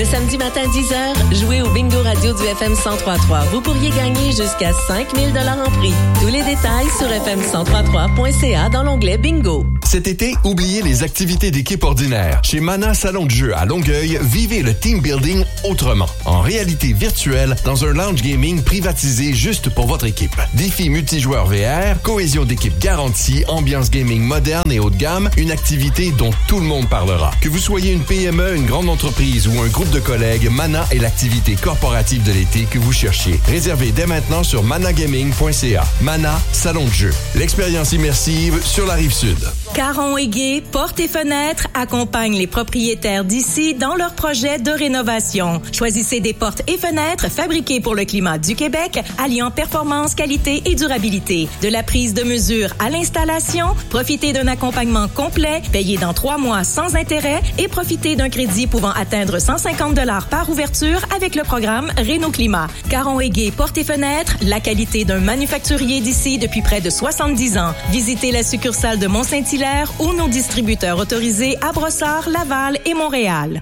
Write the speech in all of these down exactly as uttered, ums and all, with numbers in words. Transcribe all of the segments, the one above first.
Le samedi matin dix heures, jouez au Bingo Radio du F M cent trois trois. Vous pourriez gagner jusqu'à cinq mille dollars en prix. Tous les détails sur f m cent trois trois point c a dans l'onglet Bingo. Cet été, oubliez les activités d'équipe ordinaires. Chez Mana Salon de jeu à Longueuil, vivez le team building autrement. En réalité virtuelle, dans un lounge gaming privatisé juste pour votre équipe. Défis multijoueurs V R, cohésion d'équipe garantie, ambiance gaming moderne et haut de gamme, une activité dont tout le monde parlera. Que vous soyez une P M E, une grande entreprise ou un groupe de collègues, Mana est l'activité corporative de l'été que vous cherchiez. Réservez dès maintenant sur managaming point c a. Mana Salon de jeu. L'expérience immersive sur la Rive-Sud. Caron et Gay, Portes et Fenêtres accompagnent les propriétaires d'ici dans leurs projets de rénovation. Choisissez des portes et fenêtres fabriquées pour le climat du Québec, alliant performance, qualité et durabilité. De la prise de mesure à l'installation, profitez d'un accompagnement complet, payé dans trois mois sans intérêt et profitez d'un crédit pouvant atteindre cent cinquante dollars par ouverture avec le programme Réno-Climat. Caron et Gay, Portes et Fenêtres, la qualité d'un manufacturier d'ici depuis près de soixante-dix ans. Visitez la succursale de Mont-Saint-Hilaire ou nos distributeurs autorisés à Brossard, Laval et Montréal.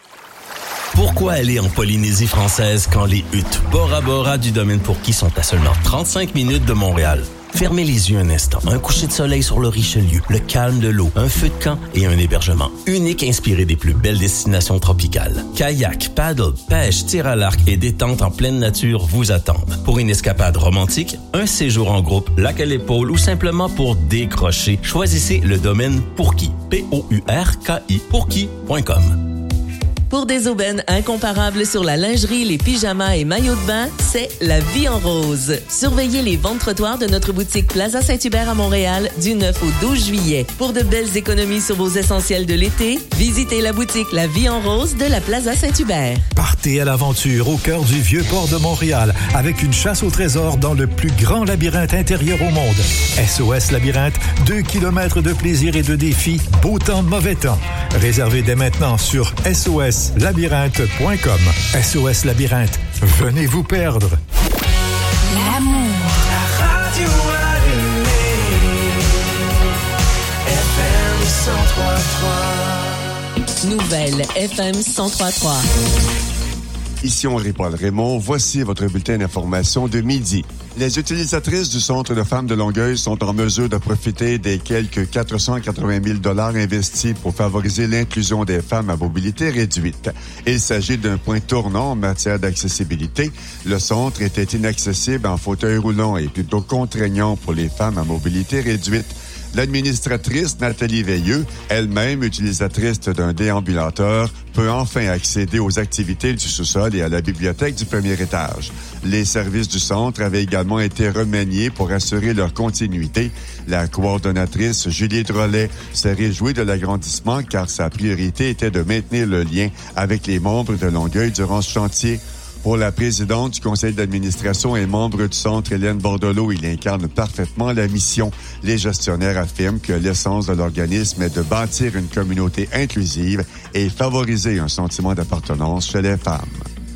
Pourquoi aller en Polynésie française quand les huttes Bora Bora du domaine Pourquis sont à seulement trente-cinq minutes de Montréal? Fermez les yeux un instant. Un coucher de soleil sur le Richelieu, le calme de l'eau, un feu de camp et un hébergement unique inspiré des plus belles destinations tropicales. Kayak, paddle, pêche, tir à l'arc et détente en pleine nature vous attendent. Pour une escapade romantique, un séjour en groupe, lac à l'épaule ou simplement pour décrocher, choisissez le domaine Pourquis. P O U R K I Pourquis point com. Pour des aubaines incomparables sur la lingerie, les pyjamas et maillots de bain, c'est la vie en rose. Surveillez les ventes trottoirs de notre boutique Plaza Saint-Hubert à Montréal du neuf au douze juillet. Pour de belles économies sur vos essentiels de l'été, visitez la boutique La Vie en rose de la Plaza Saint-Hubert. Partez à l'aventure au cœur du vieux port de Montréal avec une chasse au trésor dans le plus grand labyrinthe intérieur au monde. S O S Labyrinthe, deux kilomètres de plaisir et de défis, beau temps, mauvais temps. Réservez dès maintenant sur S O S labyrinthe point com. S O S Labyrinthe, venez vous perdre. L'amour. La radio allumée. F M cent trois trois. Nouvelle F M cent trois trois. Ici Henri-Paul Raymond, voici votre bulletin d'information de midi. Les utilisatrices du Centre de femmes de Longueuil sont en mesure de profiter des quelques quatre cent quatre-vingt mille dollars investis pour favoriser l'inclusion des femmes à mobilité réduite. Il s'agit d'un point tournant en matière d'accessibilité. Le centre était inaccessible en fauteuil roulant et plutôt contraignant pour les femmes à mobilité réduite. L'administratrice Nathalie Veilleux, elle-même utilisatrice d'un déambulateur, peut enfin accéder aux activités du sous-sol et à la bibliothèque du premier étage. Les services du centre avaient également été remaniés pour assurer leur continuité. La coordonnatrice Julie Drolet s'est réjouie de l'agrandissement car sa priorité était de maintenir le lien avec les membres de Longueuil durant ce chantier. Pour la présidente du conseil d'administration et membre du centre, Hélène Bordelot, il incarne parfaitement la mission. Les gestionnaires affirment que l'essence de l'organisme est de bâtir une communauté inclusive et favoriser un sentiment d'appartenance chez les femmes.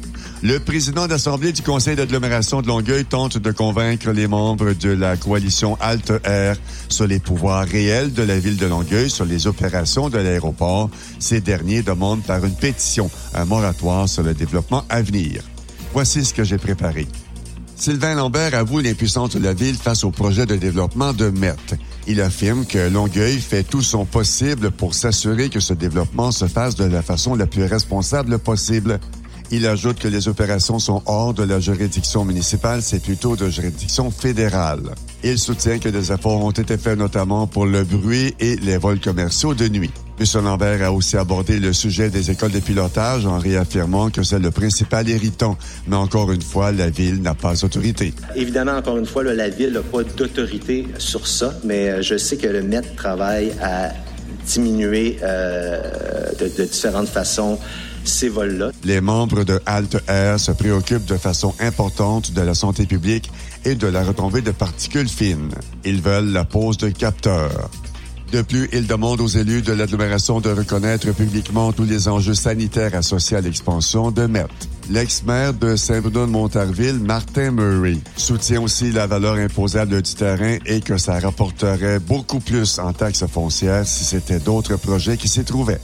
Le président d'Assemblée du conseil d'agglomération de Longueuil tente de convaincre les membres de la coalition Halte Air sur les pouvoirs réels de la ville de Longueuil sur les opérations de l'aéroport. Ces derniers demandent par une pétition un moratoire sur le développement à venir. Voici ce que j'ai préparé. Sylvain Lambert avoue l'impuissance de la ville face au projet de développement de M E T. Il affirme que Longueuil fait tout son possible pour s'assurer que ce développement se fasse de la façon la plus responsable possible. Il ajoute que les opérations sont hors de la juridiction municipale, c'est plutôt de juridiction fédérale. Il soutient que des efforts ont été faits notamment pour le bruit et les vols commerciaux de nuit. M. Lambert a aussi abordé le sujet des écoles de pilotage en réaffirmant que c'est le principal irritant. Mais encore une fois, la Ville n'a pas autorité. Évidemment, encore une fois, là, la Ville n'a pas d'autorité sur ça, mais je sais que le M E T travaille à diminuer euh, de, de différentes façons ces vols-là. Les membres de Halte Air se préoccupent de façon importante de la santé publique et de la retombée de particules fines. Ils veulent la pose de capteurs. De plus, ils demandent aux élus de l'agglomération de reconnaître publiquement tous les enjeux sanitaires associés à l'expansion de M E T. L'ex-maire de Saint-Bruno-de-Montarville, Martin Murray, soutient aussi la valeur imposable du terrain et que ça rapporterait beaucoup plus en taxes foncières si c'était d'autres projets qui s'y trouvaient.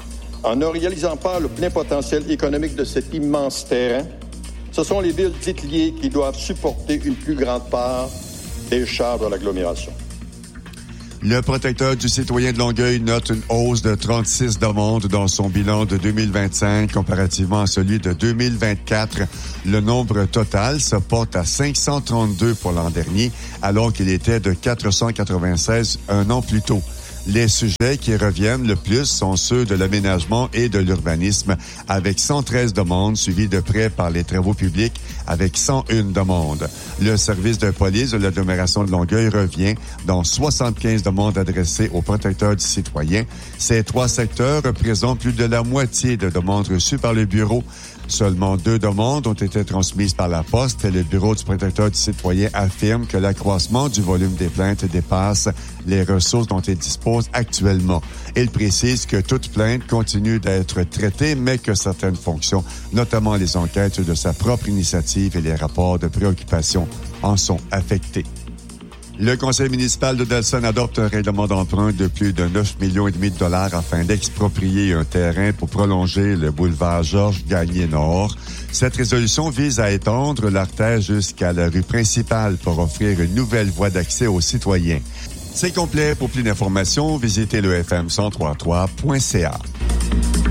en ne réalisant pas le plein potentiel économique de cet immense terrain, ce sont les villes dites liées qui doivent supporter une plus grande part des charges de l'agglomération. Le protecteur du citoyen de Longueuil note une hausse de trente-six demandes dans son bilan de deux mille vingt-cinq comparativement à celui de deux mille vingt-quatre. Le nombre total se porte à cinq cent trente-deux pour l'an dernier, alors qu'il était de quatre cent quatre-vingt-seize un an plus tôt. Les sujets qui reviennent le plus sont ceux de l'aménagement et de l'urbanisme, avec cent treize demandes, suivies de près par les travaux publics, avec cent une demandes. Le service de police de l'agglomération de Longueuil revient dans soixante-quinze demandes adressées aux protecteurs du citoyen. Ces trois secteurs représentent plus de la moitié de demandes reçues par le bureau. Seulement deux demandes ont été transmises par la Poste et le Bureau du protecteur du citoyen affirme que l'accroissement du volume des plaintes dépasse les ressources dont il dispose actuellement. Il précise que toute plainte continue d'être traitée, mais que certaines fonctions, notamment les enquêtes de sa propre initiative et les rapports de préoccupation, en sont affectées. Le conseil municipal de Delson adopte un règlement d'emprunt de plus de neuf millions et demi de dollars afin d'exproprier un terrain pour prolonger le boulevard Georges-Gagné-Nord. Cette résolution vise à étendre l'artère jusqu'à la rue principale pour offrir une nouvelle voie d'accès aux citoyens. C'est complet. Pour plus d'informations, visitez le f m cent trois point trois point c a.